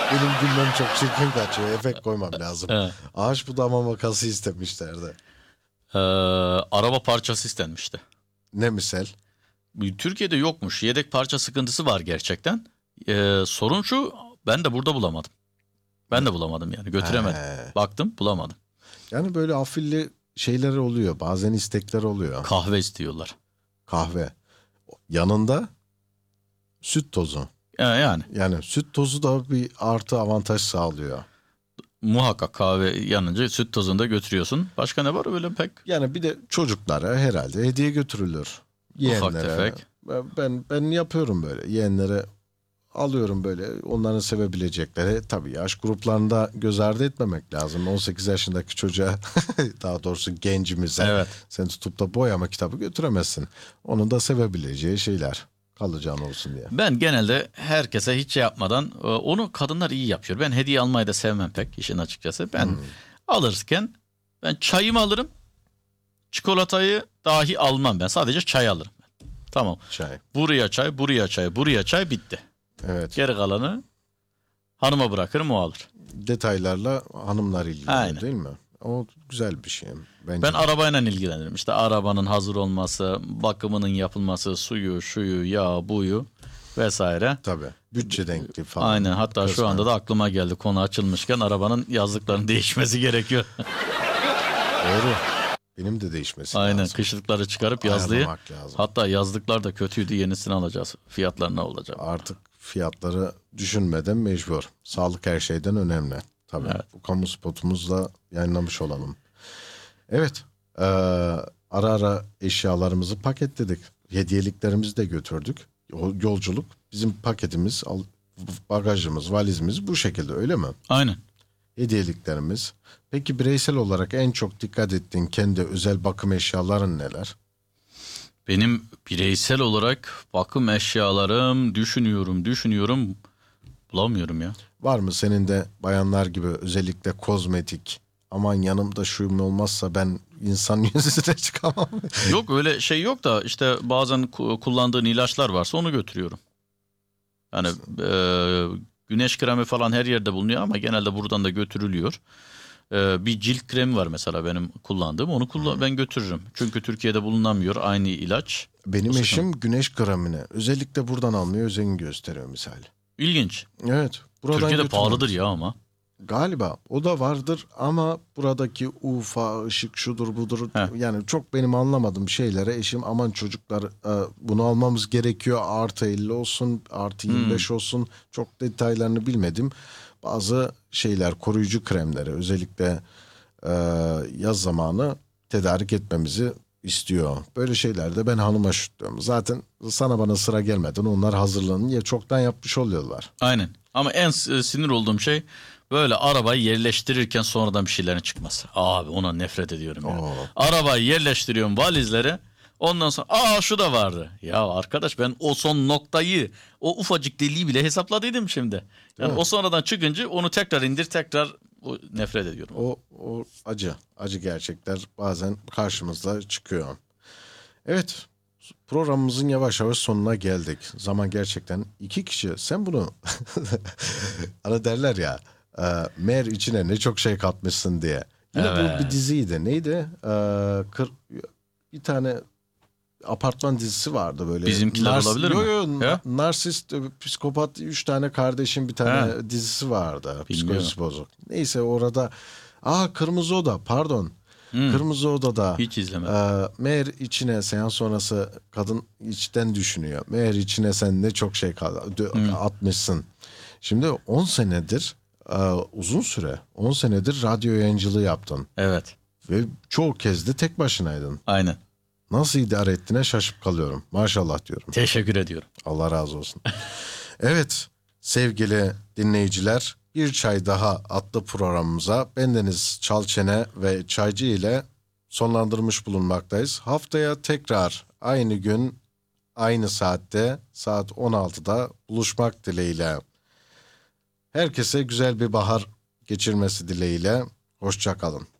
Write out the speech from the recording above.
Benim gülmem çok çirkin kaçıyor. Efekt koymam lazım. Evet. Ağaç budama makası istemişlerdi. Araba parçası istenmişti. Ne misal? Türkiye'de yokmuş. Yedek parça sıkıntısı var gerçekten. Sorun şu, ben de burada bulamadım. Ben de bulamadım yani, götüremedim. Baktım, bulamadım. Yani böyle afilli şeyler oluyor. Bazen istekler oluyor. Kahve istiyorlar. Kahve. Yanında süt tozu. Yani Yani süt tozu da bir artı avantaj sağlıyor. muhakkak kahve yanınca süt tozunu da götürüyorsun. Başka ne var öyle pek? Yani bir de çocuklara herhalde hediye götürülür. Ufak Yeğenlere. tefek. Ben yapıyorum böyle. Yeğenlere alıyorum böyle, onların sevebilecekleri. Tabii yaş gruplarında göz ardı etmemek lazım. 18 yaşındaki çocuğa daha doğrusu gencimize Evet. sen tutup da boyama kitabı götüremezsin. Onun da sevebileceği şeyler kalacağın olsun diye. Ben genelde herkese hiç şey yapmadan, onu kadınlar iyi yapıyor. Ben hediye almayı da sevmem pek işin açıkçası. Ben alırken ben çayımı alırım. Çikolatayı dahi almam ben. Sadece çay alırım. Tamam. Çay. Buraya çay, buraya çay, buraya çay, bitti. Evet. Geri kalanı hanıma bırakırım, o alır. Detaylarla hanımlar ilgileniyor Aynen. değil mi? O güzel bir şey bence. Ben arabayla ilgilenirim. İşte arabanın hazır olması, bakımının yapılması, suyu, şuyu, yağı, buyu vesaire. Tabii. Bütçe denkliği falan. Aynen. Hatta şu anda da aklıma geldi, konu açılmışken arabanın yazlıklarının değişmesi gerekiyor. Doğru. Benim de değişmesi Aynen. lazım. Kışlıkları çıkarıp yazlıyı. Ayarlamak lazım. Hatta yazlıklar da kötüydü, yenisini alacağız. Fiyatlar ne olacak? Artık fiyatları düşünmeden mecbur. Sağlık her şeyden önemli. Tabii. Evet. Bu kamu spotumuzla yayınlamış olalım. Evet. Ara ara eşyalarımızı paketledik. Hediyeliklerimizi de götürdük. Yolculuk. Bizim paketimiz, bagajımız, valizimiz bu şekilde, öyle mi? Aynen. Hediyeliklerimiz. Peki bireysel olarak en çok dikkat ettiğin kendi özel bakım eşyaların neler? Benim bireysel olarak bakım eşyalarım, düşünüyorum. Bulamıyorum ya. Var mı senin de bayanlar gibi özellikle kozmetik? Aman yanımda şuyum olmazsa ben insan yüzüne çıkamam. Yok öyle şey yok da işte bazen kullandığın ilaçlar varsa onu götürüyorum. Yani güneş kremi falan her yerde bulunuyor ama genelde buradan da götürülüyor. Bir cilt kremi var mesela benim kullandığım, onu ben götürürüm. Çünkü Türkiye'de bulunamıyor aynı ilaç. Benim O sıkıntı. eşim güneş kremini özellikle buradan almıyor, özen gösteriyor misal. İlginç. Evet. Buradan Türkiye'de götürmemiz. pahalıdır ya ama. Galiba o da vardır ama buradaki ufa, ışık, şudur budur, Heh. yani çok benim anlamadığım şeylere eşim aman çocuklar bunu almamız gerekiyor, artı 50 olsun, artı 25 olsun, çok detaylarını bilmedim. Bazı şeyler, koruyucu kremleri özellikle yaz zamanı tedarik etmemizi istiyor. Böyle şeylerde ben hanıma şutluyorum. Zaten sana bana sıra gelmeden onlar hazırlanın diye çoktan yapmış oluyorlar. Aynen. Ama en sinir olduğum şey böyle arabayı yerleştirirken sonradan bir şeylerin çıkması. Abi ona nefret ediyorum ya. Arabayı yerleştiriyorum, valizlere. Ondan sonra şu da vardı. Ya arkadaş, ben o son noktayı, o ufacık deliği bile hesapladıydım şimdi. Yani o sonradan çıkınca onu tekrar indir, tekrar nefret ediyorum. O acı gerçekler bazen karşımızda çıkıyor. Evet, programımızın yavaş yavaş sonuna geldik. Zaman gerçekten 2 kişi. Sen bunu hani derler ya, meğer içine ne çok şey katmışsın diye. Yine Evet. bu bir diziydi. Neydi? Bir tane apartman dizisi vardı böyle. Bizimkiler olabilir mi? Yo, narsist, psikopat 3 tane kardeşin bir tane dizisi vardı. Psikolojisi bozuk. Neyse orada Kırmızı Oda, pardon. Kırmızı Oda'da Hiç izlemedim. meğer içine, seans sonrası kadın içten düşünüyor. Meğer içine sen ne çok şey atmışsın. Şimdi 10 senedir uzun süre 10 senedir radyo yayıncılığı yaptın. Evet. Ve çoğu kez de tek başınaydın. Aynen. Nasıl idare ettiğine şaşıp kalıyorum. Maşallah diyorum. Teşekkür ediyorum. Allah razı olsun. Evet sevgili dinleyiciler, Bir Çay Daha adlı programımıza bendeniz Çalçene ve Çaycı ile sonlandırmış bulunmaktayız. Haftaya tekrar aynı gün aynı saatte saat 16'da buluşmak dileğiyle. Herkese güzel bir bahar geçirmesi dileğiyle. Hoşça kalın.